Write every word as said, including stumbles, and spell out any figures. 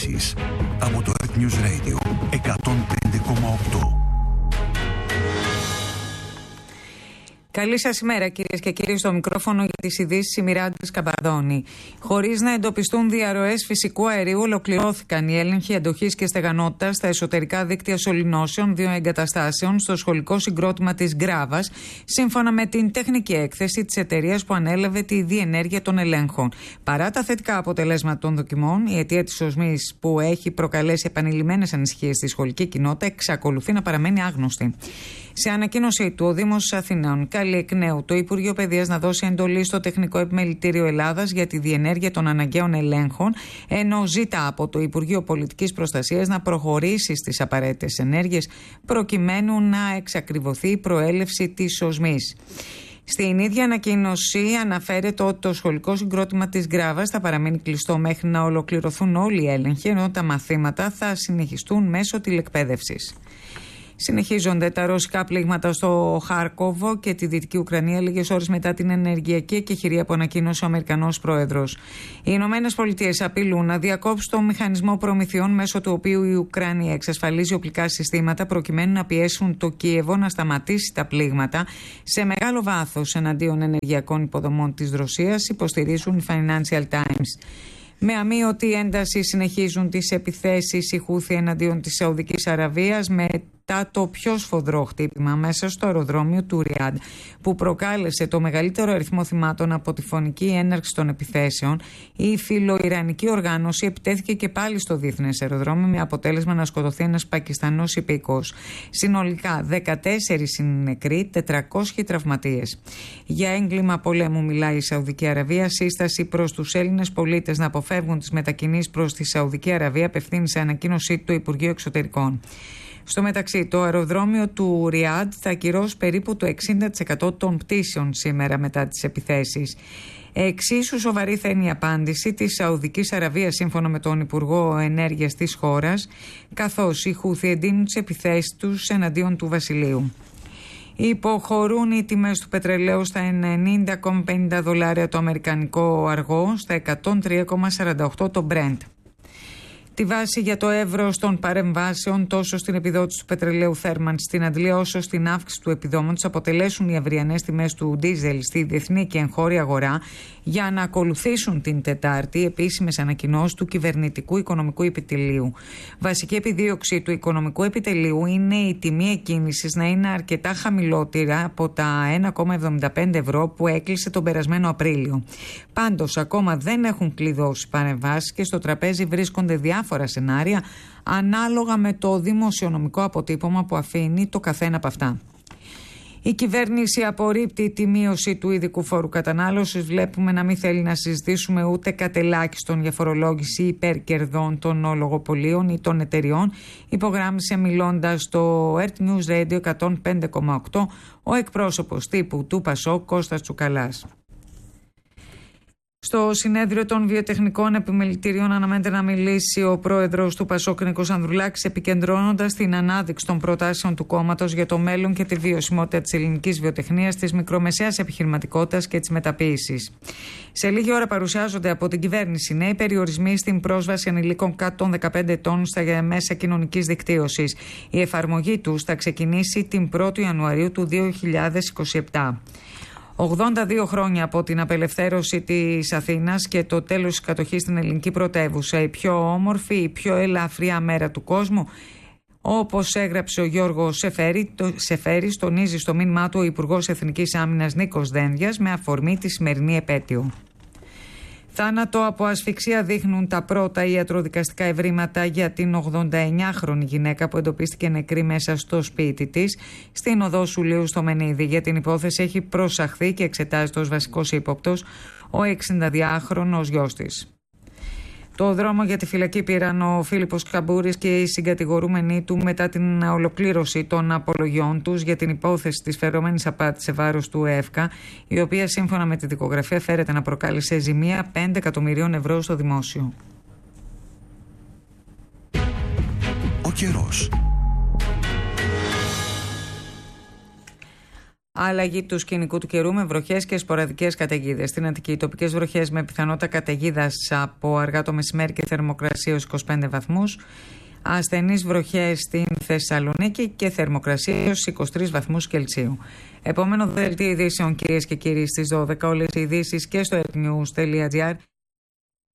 ειδήσεις από το Earth News Radio εκατόν πέντε κόμμα οκτώ. Καλή σας ημέρα, κυρίες και κύριοι, στο μικρόφωνο για τις ειδήσεις η Μιράντα Σκαμπαδόνη. Χωρίς να εντοπιστούν διαρροές φυσικού αερίου, ολοκληρώθηκαν οι έλεγχοι αντοχής και στεγανότητας στα εσωτερικά δίκτυα σωληνώσεων δύο εγκαταστάσεων στο σχολικό συγκρότημα της Γκράβας, σύμφωνα με την τεχνική έκθεση της εταιρείας που ανέλαβε τη διενέργεια των ελέγχων. Παρά τα θετικά αποτελέσματα των δοκιμών, η αιτία της οσμής, που έχει προκαλέσει επανειλημμένες ανησυχίες στη σχολική κοινότητα, εξακολουθεί να παραμένει άγνωστη. Σε ανακοίνωσή του, ο Δήμος Αθηναίων καλεί εκ νέου το Υπουργείο Παιδείας να δώσει εντολή στο Τεχνικό Επιμελητήριο Ελλάδας για τη διενέργεια των αναγκαίων ελέγχων, ενώ ζητά από το Υπουργείο Πολιτικής Προστασίας να προχωρήσει στις απαραίτητες ενέργειες προκειμένου να εξακριβωθεί η προέλευση της οσμής. Στην ίδια ανακοίνωση αναφέρεται ότι το σχολικό συγκρότημα της Γκράβας θα παραμείνει κλειστό μέχρι να ολοκληρωθούν όλοι οι έλεγχοι, ενώ τα μαθήματα θα συνεχιστούν μέσω τηλεκπαίδευσης. Συνεχίζονται τα ρωσικά πλήγματα στο Χάρκοβο και τη Δυτική Ουκρανία λίγες ώρες μετά την ενεργειακή εκεχηρία που ανακοίνωσε ο Αμερικανός Πρόεδρος. Οι Ηνωμένες Πολιτείες απειλούν να διακόψουν το μηχανισμό προμηθειών μέσω του οποίου η Ουκρανία εξασφαλίζει οπλικά συστήματα προκειμένου να πιέσουν το Κίεβο να σταματήσει τα πλήγματα σε μεγάλο βάθος εναντίον ενεργειακών υποδομών της Ρωσίας, υποστηρίζουν οι Financial Times. Με αμείωτη ένταση συνεχίζουν τις επιθέσεις οι Χούθι εναντίον της Σαουδικής Αραβίας, μετά το πιο σφοδρό χτύπημα μέσα στο αεροδρόμιο του Ριάντ, που προκάλεσε το μεγαλύτερο αριθμό θυμάτων από τη φωνική έναρξη των επιθέσεων. Η φιλοϊρανική οργάνωση επιτέθηκε και πάλι στο διεθνές αεροδρόμιο, με αποτέλεσμα να σκοτωθεί ένας Πακιστανός υπηκός. Συνολικά δεκατέσσερις είναι νεκροί, τετρακόσιοι τραυματίες. Για έγκλημα πολέμου μιλάει η Σαουδική Αραβία. Σύσταση προς τους Έλληνες πολίτες να αποφεύγουν τις μετακινήσεις προς τη Σαουδική Αραβία απευθύνει σε ανακοίνωσή του Υπουργείου Εξωτερικών. Στο μεταξύ, το αεροδρόμιο του Ριάντ θα ακυρώσει περίπου το εξήντα τοις εκατό των πτήσεων σήμερα μετά τις επιθέσεις. Εξίσου σοβαρή θα είναι η απάντηση της Σαουδικής Αραβίας, σύμφωνα με τον Υπουργό Ενέργειας της χώρας, καθώς οι Χούθι εντείνουν τις επιθέσεις τους εναντίον του Βασιλείου. Υποχωρούν οι τιμές του πετρελαίου στα ενενήντα κόμμα πενήντα δολάρια το αμερικανικό αργό, στα εκατόν τρία κόμμα σαράντα οκτώ το Brent. Τη βάση για το εύρος των παρεμβάσεων τόσο στην επιδότηση του πετρελαίου θέρμανσης στην Αντλία όσο στην αύξηση του επιδόματος αποτελέσουν οι αυριανές τιμές του ντίζελ στη διεθνή και εγχώρια αγορά, για να ακολουθήσουν την Τετάρτη επίσημες ανακοινώσεις του Κυβερνητικού Οικονομικού Επιτελείου. Βασική επιδίωξη του Οικονομικού Επιτελείου είναι η τιμή εκκίνησης να είναι αρκετά χαμηλότερη από τα ένα κόμμα εβδομήντα πέντε ευρώ που έκλεισε τον περασμένο Απρίλιο. Πάντως, ακόμα δεν έχουν κλειδώσει παρεμβάσεις και στο τραπέζι βρίσκονται διάφορα σενάρια ανάλογα με το δημοσιονομικό αποτύπωμα που αφήνει το καθένα από αυτά. Η κυβέρνηση απορρίπτει τη μείωση του ειδικού φόρου κατανάλωσης. Βλέπουμε να μην θέλει να συζητήσουμε ούτε κατ' ελάχιστον για φορολόγηση υπερκερδών των ολογοπολίων ή των εταιριών, υπογράμμισε μιλώντας στο Earth News Radio εκατόν πέντε κόμμα οκτώ ο εκπρόσωπος τύπου του Πασόκ Κώστας Τσουκαλάς. Στο συνέδριο των βιοτεχνικών επιμελητηρίων αναμένεται να μιλήσει ο πρόεδρος του Πασόκ Νίκος Ανδρουλάκης, επικεντρώνοντας την ανάδειξη των προτάσεων του κόμματος για το μέλλον και τη βιωσιμότητα της ελληνικής βιοτεχνίας, της μικρομεσαίας επιχειρηματικότητας και της μεταποίησης. Σε λίγη ώρα παρουσιάζονται από την κυβέρνηση νέοι περιορισμοί στην πρόσβαση ανηλίκων κάτω των δεκαπέντε ετών στα μέσα κοινωνικής δικτύωσης. Η εφαρμογή τους θα ξεκινήσει την πρώτη Ιανουαρίου του δύο χιλιάδες είκοσι επτά. ογδόντα δύο χρόνια από την απελευθέρωση της Αθήνας και το τέλος της κατοχής στην ελληνική πρωτεύουσα, η πιο όμορφη, η πιο ελαφριά μέρα του κόσμου, όπως έγραψε ο Γιώργος Σεφέρη, το, Σεφέρης, τονίζει στο μήνυμά του ο Υπουργός Εθνικής Άμυνας Νίκος Δένδιας με αφορμή τη σημερινή επέτειο. Θάνατο από ασφυξία δείχνουν τα πρώτα ιατροδικαστικά ευρήματα για την ογδονταεννιάχρονη γυναίκα που εντοπίστηκε νεκρή μέσα στο σπίτι της στην οδό Σουλίου στο Μενίδη. Για την υπόθεση έχει προσαχθεί και εξετάζεται ως βασικός ύποπτος ο εξηνταδυάχρονος γιος της. Το δρόμο για τη φυλακή πήραν ο Φίλιππος Καμπούρης και οι συγκατηγορούμενοι του μετά την ολοκλήρωση των απολογιών τους για την υπόθεση της φερόμενης απάτης σε βάρος του ΕΦΚΑ, η οποία σύμφωνα με τη δικογραφία φέρεται να προκάλεσε ζημία πέντε εκατομμυρίων ευρώ στο δημόσιο. Ο καιρός. Αλλαγή του σκηνικού του καιρού με βροχές και σποραδικές καταιγίδες. Στην Αττική, τοπικές βροχές με πιθανότητα καταιγίδας από αργά το μεσημέρι και θερμοκρασία ως είκοσι πέντε βαθμούς. Ασθενείς βροχές στην Θεσσαλονίκη και θερμοκρασία ως είκοσι τρεις βαθμούς Κελσίου. Επόμενο δελτίο ειδήσεων, κυρίες και κύριοι, στις δώδεκα. Όλες οι ειδήσεις και στο etnews τελεία gr.